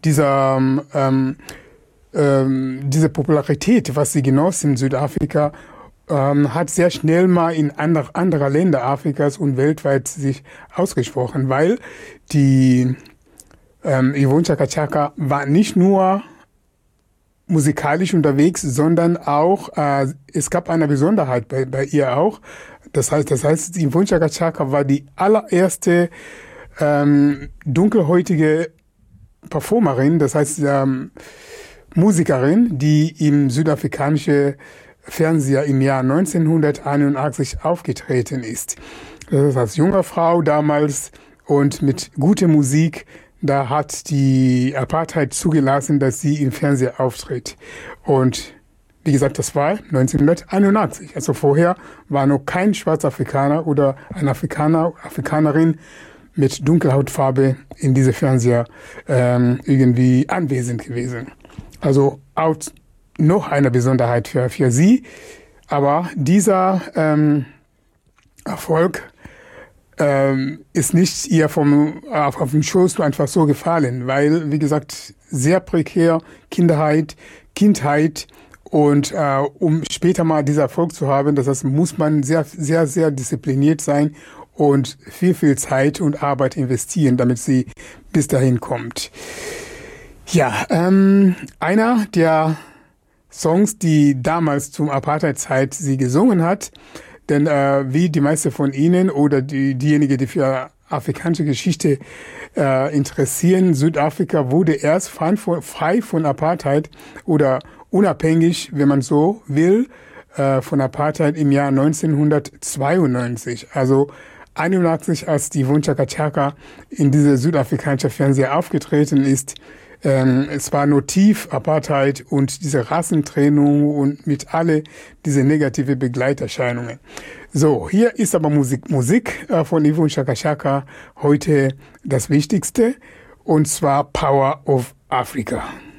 diese Popularität, was sie genoss in Südafrika, hat sehr schnell mal in anderer Länder Afrikas und weltweit sich ausgesprochen, weil die Yvonne Chaka Chaka war nicht nur musikalisch unterwegs, sondern auch, es gab eine Besonderheit bei ihr auch. Das heißt, Yvonne Chaka Chaka war die allererste dunkelhäutige Performerin, das heißt Musikerin, die im südafrikanischen Fernseher im Jahr 1981 aufgetreten ist. Das ist als junge Frau damals und mit guter Musik. Da hat die Apartheid zugelassen, dass sie im Fernseher auftritt. Und wie gesagt, das war 1981. Also vorher war noch kein Schwarzafrikaner oder eine Afrikanerin mit Dunkelhautfarbe in diese Fernseher irgendwie anwesend gewesen. Also auch noch eine Besonderheit für sie. Aber dieser Erfolg ist nicht ihr auf dem Schoß einfach so gefallen, weil, wie gesagt, sehr prekär Kindheit und um später mal diesen Erfolg zu haben, das muss man sehr, sehr, sehr diszipliniert sein und viel Zeit und Arbeit investieren, damit sie bis dahin kommt. Ja, einer der Songs, die damals zum Apartheid-Zeit sie gesungen hat, denn wie die meisten von Ihnen oder diejenigen, die für afrikanische Geschichte interessieren, Südafrika wurde erst frei von Apartheid oder unabhängig, wenn man so will, von Apartheid im Jahr 1992. Also 81, als die Yvonne Chaka Chaka in diese südafrikanische Fernseher aufgetreten ist. Es war nur tief Apartheid und diese Rassentrennung und mit alle diese negative Begleiterscheinungen. So, hier ist aber Musik von Yvonne Chaka Chaka heute das Wichtigste, und zwar Power of Africa.